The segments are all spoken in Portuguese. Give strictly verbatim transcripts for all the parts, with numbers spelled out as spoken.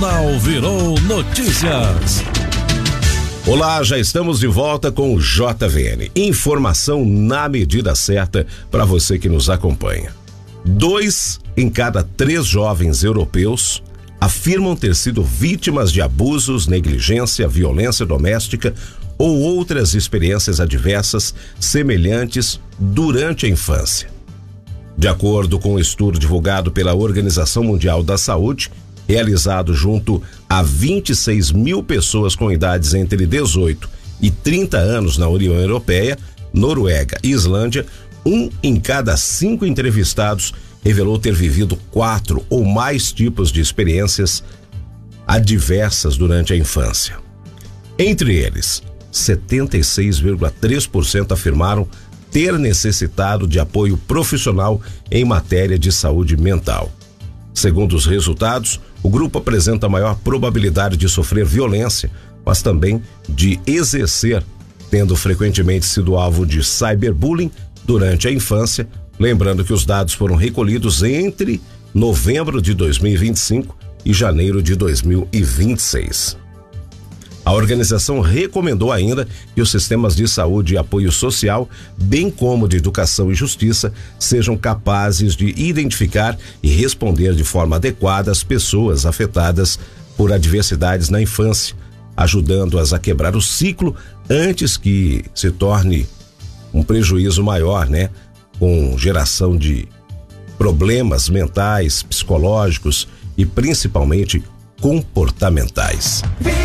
Jornal Virou Notícias. Olá, já estamos de volta com o J V N. Informação na medida certa para você que nos acompanha. Dois em cada três jovens europeus afirmam ter sido vítimas de abusos, negligência, violência doméstica ou outras experiências adversas semelhantes durante a infância. De acordo com um estudo divulgado pela Organização Mundial da Saúde, realizado junto a vinte e seis mil pessoas com idades entre dezoito e trinta anos na União Europeia, Noruega e Islândia, um em cada cinco entrevistados revelou ter vivido quatro ou mais tipos de experiências adversas durante a infância. Entre eles, setenta e seis vírgula três por cento afirmaram ter necessitado de apoio profissional em matéria de saúde mental. Segundo os resultados, o grupo apresenta maior probabilidade de sofrer violência, mas também de exercer, tendo frequentemente sido alvo de cyberbullying durante a infância, lembrando que os dados foram recolhidos entre novembro de dois mil e vinte e cinco e janeiro de dois mil e vinte e seis. A organização recomendou ainda que os sistemas de saúde e apoio social, bem como de educação e justiça, sejam capazes de identificar e responder de forma adequada as pessoas afetadas por adversidades na infância, ajudando-as a quebrar o ciclo antes que se torne um prejuízo maior, né? Com geração de problemas mentais, psicológicos e principalmente comportamentais.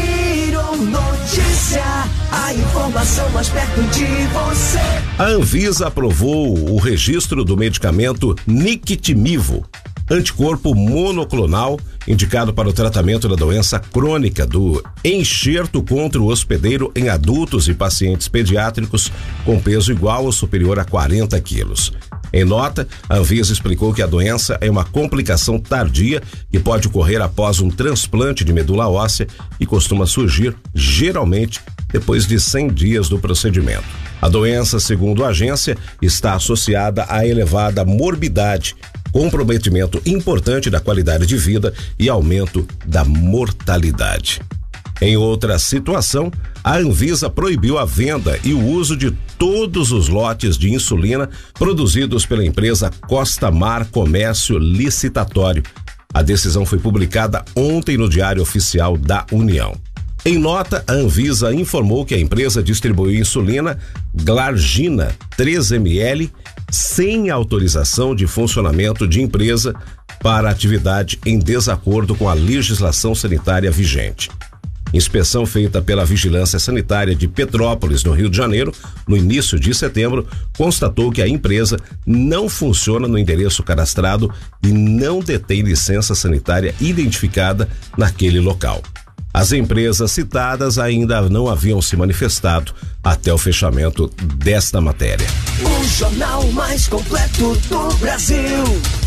Notícia, a informação mais perto de você. A Anvisa aprovou o registro do medicamento Niquitimivo, anticorpo monoclonal indicado para o tratamento da doença crônica do enxerto contra o hospedeiro em adultos e pacientes pediátricos com peso igual ou superior a quarenta quilos. Em nota, a Anvisa explicou que a doença é uma complicação tardia que pode ocorrer após um transplante de medula óssea e costuma surgir, geralmente, depois de cem dias do procedimento. A doença, segundo a agência, está associada à elevada morbidade, comprometimento importante da qualidade de vida e aumento da mortalidade. Em outra situação, a Anvisa proibiu a venda e o uso de todos os lotes de insulina produzidos pela empresa Costamar Comércio Licitatório. A decisão foi publicada ontem no Diário Oficial da União. Em nota, a Anvisa informou que a empresa distribuiu insulina Glargina três mililitros sem autorização de funcionamento de empresa para atividade em desacordo com a legislação sanitária vigente. Inspeção feita pela Vigilância Sanitária de Petrópolis, no Rio de Janeiro, no início de setembro, constatou que a empresa não funciona no endereço cadastrado e não detém licença sanitária identificada naquele local. As empresas citadas ainda não haviam se manifestado até o fechamento desta matéria. O jornal mais completo do Brasil.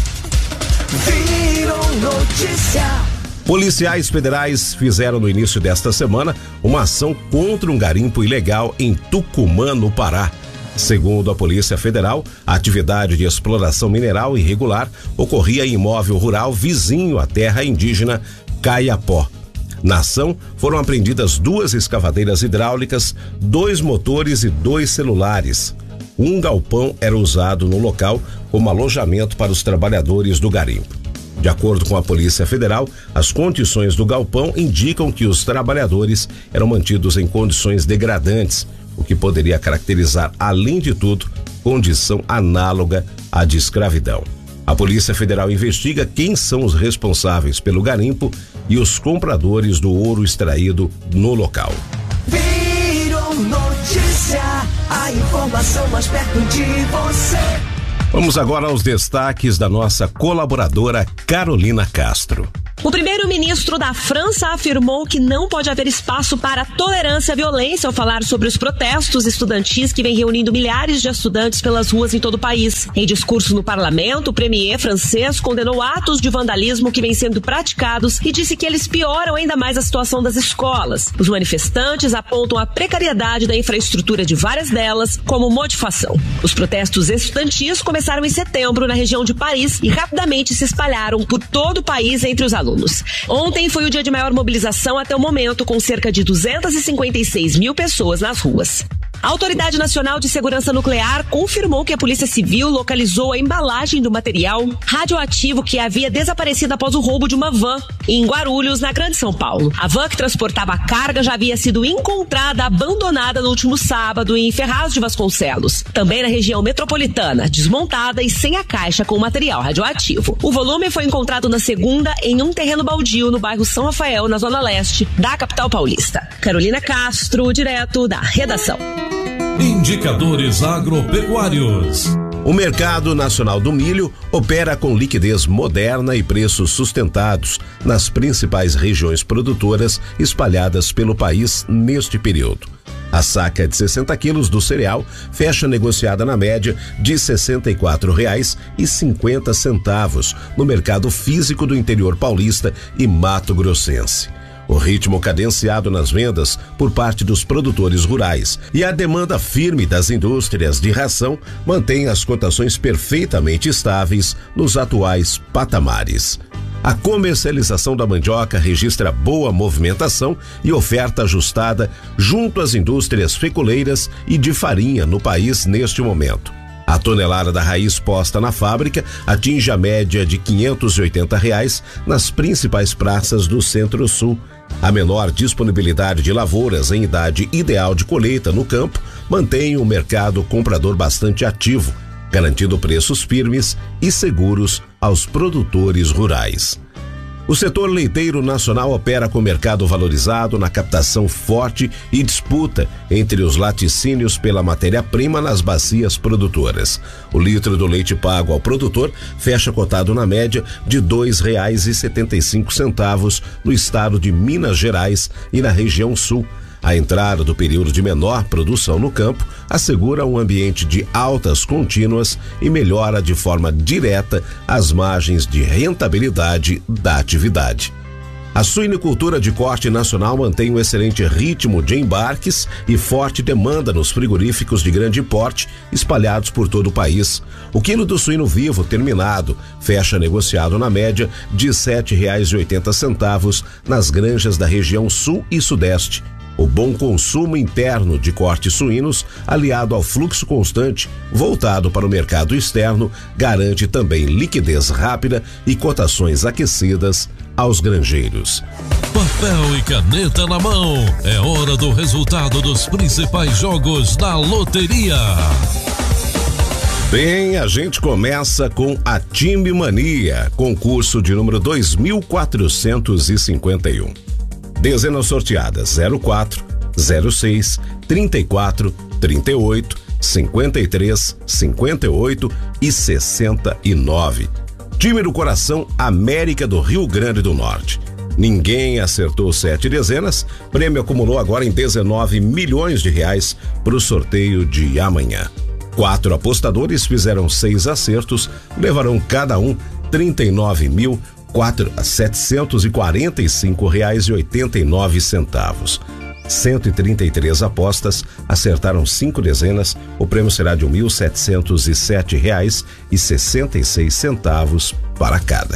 Virou Notícia. Policiais federais fizeram no início desta semana uma ação contra um garimpo ilegal em Tucumã, no Pará. Segundo a Polícia Federal, a atividade de exploração mineral irregular ocorria em imóvel rural vizinho à terra indígena Caiapó. Na ação, foram apreendidas duas escavadeiras hidráulicas, dois motores e dois celulares. Um galpão era usado no local como alojamento para os trabalhadores do garimpo. De acordo com a Polícia Federal, as condições do galpão indicam que os trabalhadores eram mantidos em condições degradantes, o que poderia caracterizar, além de tudo, condição análoga à de escravidão. A Polícia Federal investiga quem são os responsáveis pelo garimpo e os compradores do ouro extraído no local. Virou Notícia, a informação mais perto de você. Vamos agora aos destaques da nossa colaboradora Carolina Castro. O primeiro-ministro da França afirmou que não pode haver espaço para tolerância à violência ao falar sobre os protestos estudantis que vêm reunindo milhares de estudantes pelas ruas em todo o país. Em discurso no parlamento, o premier francês condenou atos de vandalismo que vêm sendo praticados e disse que eles pioram ainda mais a situação das escolas. Os manifestantes apontam a precariedade da infraestrutura de várias delas como motivação. Os protestos estudantis começaram em setembro na região de Paris e rapidamente se espalharam por todo o país entre os alunos alunos. Ontem foi o dia de maior mobilização até o momento, com cerca de duzentas e cinquenta e seis mil pessoas nas ruas. A Autoridade Nacional de Segurança Nuclear confirmou que a Polícia Civil localizou a embalagem do material radioativo que havia desaparecido após o roubo de uma van em Guarulhos, na Grande São Paulo. A van que transportava a carga já havia sido encontrada abandonada no último sábado em Ferraz de Vasconcelos, também na região metropolitana, desmontada e sem a caixa com material radioativo. O volume foi encontrado na segunda em um terreno baldio no bairro São Rafael, na zona leste da capital paulista. Carolina Castro, direto da redação. Indicadores agropecuários. O Mercado Nacional do Milho opera com liquidez moderna e preços sustentados nas principais regiões produtoras espalhadas pelo país neste período. A saca de sessenta quilos do cereal fecha negociada na média de sessenta e quatro reais e cinquenta centavos no mercado físico do interior paulista e mato-grossense. O ritmo cadenciado nas vendas por parte dos produtores rurais e a demanda firme das indústrias de ração mantém as cotações perfeitamente estáveis nos atuais patamares. A comercialização da mandioca registra boa movimentação e oferta ajustada junto às indústrias feculeiras e de farinha no país neste momento. A tonelada da raiz posta na fábrica atinge a média de quinhentos e oitenta reais nas principais praças do Centro-Sul. A menor disponibilidade de lavouras em idade ideal de colheita no campo mantém o mercado comprador bastante ativo, garantindo preços firmes e seguros aos produtores rurais. O setor leiteiro nacional opera com mercado valorizado na captação forte e disputa entre os laticínios pela matéria-prima nas bacias produtoras. O litro do leite pago ao produtor fecha cotado na média de dois reais e setenta e cinco centavos no estado de Minas Gerais e na região sul. A entrada do período de menor produção no campo assegura um ambiente de altas contínuas e melhora de forma direta as margens de rentabilidade da atividade. A suinicultura de corte nacional mantém um excelente ritmo de embarques e forte demanda nos frigoríficos de grande porte espalhados por todo o país. O quilo do suíno vivo terminado fecha negociado na média de sete reais e oitenta centavos nas granjas da região sul e sudeste. O bom consumo interno de cortes suínos, aliado ao fluxo constante voltado para o mercado externo, garante também liquidez rápida e cotações aquecidas aos granjeiros. Papel e caneta na mão, é hora do resultado dos principais jogos da loteria. Bem, a gente começa com a Time Mania, concurso de número dois mil quatrocentos e cinquenta e um. Dezenas sorteadas: zero quatro, zero seis, trinta e quatro, trinta e oito, cinquenta e três, cinquenta e oito e sessenta e nove. Time do coração, América do Rio Grande do Norte. Ninguém acertou sete dezenas, prêmio acumulou agora em dezenove milhões de reais para o sorteio de amanhã. Quatro apostadores fizeram seis acertos, levarão cada um trinta e nove mil setecentos e quarenta e cinco reais e oitenta e nove centavos. cento e trinta e três apostas acertaram cinco dezenas. O prêmio será de mil setecentos e sete reais e sessenta e seis centavos para cada.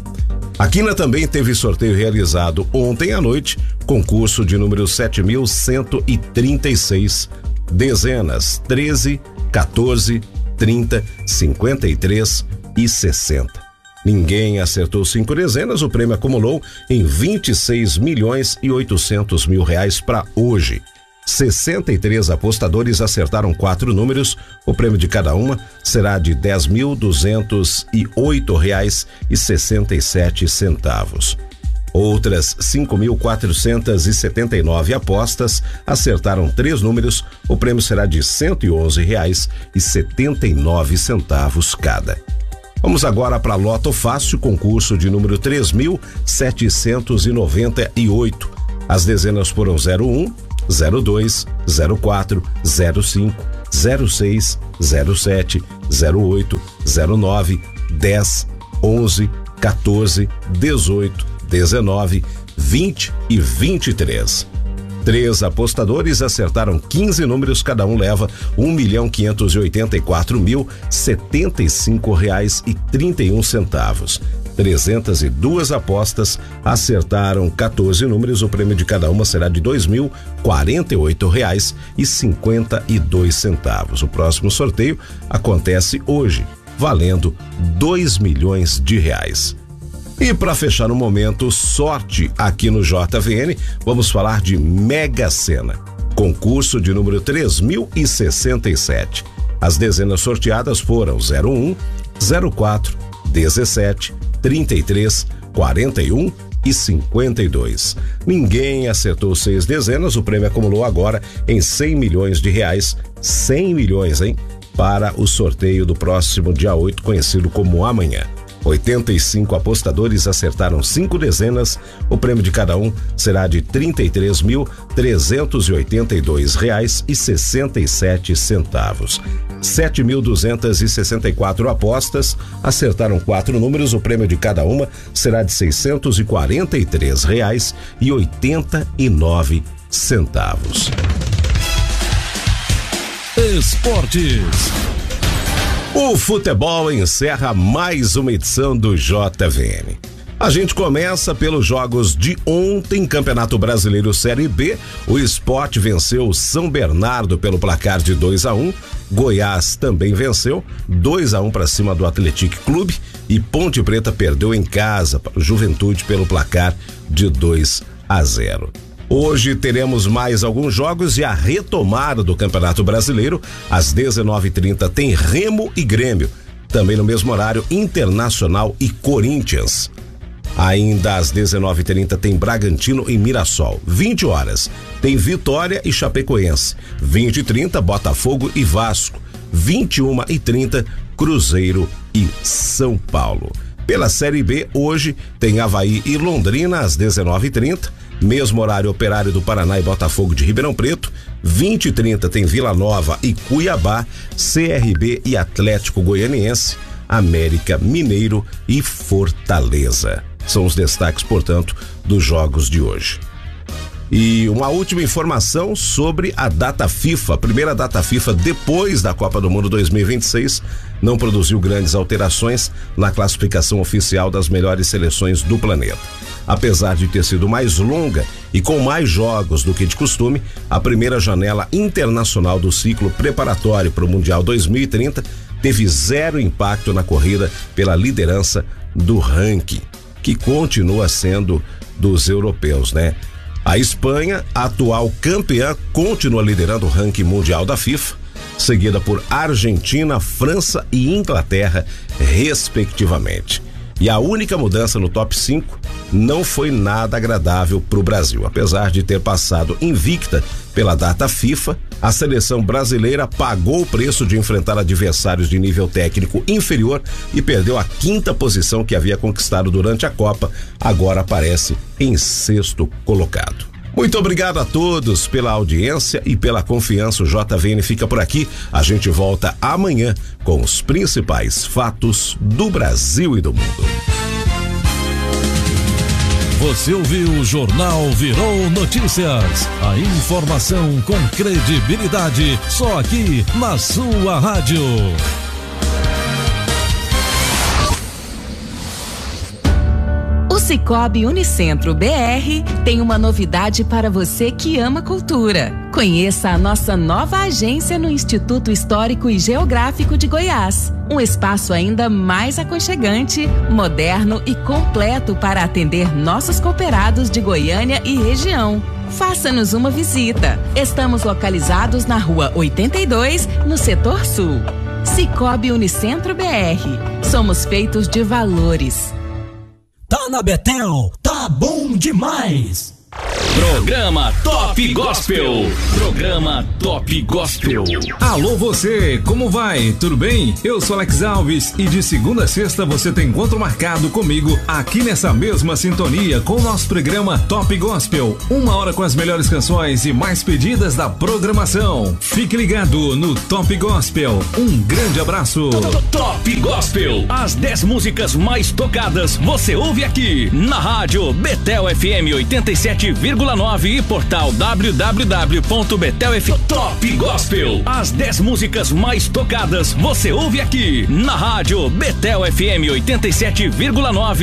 A Quina também teve sorteio realizado ontem à noite, concurso de número sete mil cento e trinta e seis, dezenas treze, quatorze, trinta, cinquenta e três e sessenta. Ninguém acertou cinco dezenas, o prêmio acumulou em vinte e seis milhões e oitocentos mil reais para hoje. sessenta e três apostadores acertaram quatro números, o prêmio de cada uma será de dez mil duzentos e oito reais e sessenta e sete centavos. Outras cinco mil quatrocentos e setenta e nove apostas acertaram três números, o prêmio será de cento e onze reais e setenta e nove centavos cada. Vamos agora para Loto Fácil, concurso de número três mil setecentos e noventa e oito. As dezenas foram zero um, zero dois, zero quatro, zero cinco, zero seis, zero sete, zero oito, zero nove, dez, onze, quatorze, dezoito, dezenove, vinte e vinte e três. Três apostadores acertaram quinze números, cada um leva um milhão quinhentos e oitenta e quatro mil setenta e cinco reais e trinta e um centavos. trezentas e duas apostas acertaram quatorze números. O prêmio de cada uma será de dois mil quarenta e oito reais e cinquenta e dois centavos. O próximo sorteio acontece hoje, valendo dois milhões de reais. E para fechar o momento sorte aqui no J V N, vamos falar de Mega Sena, concurso de número três mil e sessenta e sete. As dezenas sorteadas foram zero um, zero quatro, dezessete, trinta e três, quarenta e um e cinquenta e dois. Ninguém acertou seis dezenas, o prêmio acumulou agora em cem milhões de reais, cem milhões, hein? Para o sorteio do próximo dia oito, conhecido como amanhã. oitenta e cinco apostadores acertaram cinco dezenas. O prêmio de cada um será de trinta e três mil trezentos e oitenta e dois reais e sessenta e sete centavos. sete mil duzentas e sessenta e quatro apostas acertaram quatro números. O prêmio de cada uma será de seiscentos e quarenta e três reais e oitenta e nove centavos. Esportes. O futebol encerra mais uma edição do J V N. A gente começa pelos jogos de ontem, Campeonato Brasileiro Série B. O Sport venceu o São Bernardo pelo placar de dois a um. Goiás também venceu dois a um para cima do Atlético Clube e Ponte Preta perdeu em casa para o Juventude pelo placar de dois a zero. Hoje teremos mais alguns jogos e a retomada do Campeonato Brasileiro. Às dezenove e trinta tem Remo e Grêmio. Também no mesmo horário, Internacional e Corinthians. Ainda às dezenove e trinta tem Bragantino e Mirassol. vinte horas tem Vitória e Chapecoense. vinte e trinta Botafogo e Vasco. vinte e uma e trinta Cruzeiro e São Paulo. Pela Série B, hoje tem Avaí e Londrina às dezenove e trinta. Mesmo horário, Operário do Paraná e Botafogo de Ribeirão Preto. vinte e trinta tem Vila Nova e Cuiabá, C R B e Atlético Goianiense, América Mineiro e Fortaleza. São os destaques, portanto, dos jogos de hoje. E uma última informação sobre a data FIFA. A primeira data FIFA depois da Copa do Mundo dois mil e vinte e seis não produziu grandes alterações na classificação oficial das melhores seleções do planeta. Apesar de ter sido mais longa e com mais jogos do que de costume, a primeira janela internacional do ciclo preparatório para o Mundial dois mil e trinta teve zero impacto na corrida pela liderança do ranking, que continua sendo dos europeus, né? A Espanha, atual campeã, continua liderando o ranking mundial da FIFA, seguida por Argentina, França e Inglaterra, respectivamente. E a única mudança no top cinco não foi nada agradável para o Brasil. Apesar de ter passado invicta pela data FIFA, a seleção brasileira pagou o preço de enfrentar adversários de nível técnico inferior e perdeu a quinta posição que havia conquistado durante a Copa. Agora aparece em sexto colocado. Muito obrigado a todos pela audiência e pela confiança. O J V N fica por aqui. A gente volta amanhã com os principais fatos do Brasil e do mundo. Você ouviu o Jornal Virou Notícias. A informação com credibilidade só aqui na sua rádio. O Sicoob Unicentro B R tem uma novidade para você que ama cultura. Conheça a nossa nova agência no Instituto Histórico e Geográfico de Goiás. Um espaço ainda mais aconchegante, moderno e completo para atender nossos cooperados de Goiânia e região. Faça-nos uma visita. Estamos localizados na Rua oitenta e dois, no Setor Sul. Sicoob Unicentro B R. Somos feitos de valores. Tá na Betel, tá bom demais. Programa Top Gospel. Programa Top Gospel. Alô você, como vai? Tudo bem? Eu sou Alex Alves e de segunda a sexta você tem encontro marcado comigo aqui nessa mesma sintonia com o nosso programa Top Gospel. Uma hora com as melhores canções e mais pedidas da programação. Fique ligado no Top Gospel. Um grande abraço. Top Gospel. As dez músicas mais tocadas você ouve aqui na rádio Betel F M oitenta e sete vírgula nove e portal w w w ponto betel f m. Top Gospel. As dez músicas mais tocadas você ouve aqui na rádio Betel F M oitenta e sete vírgula nove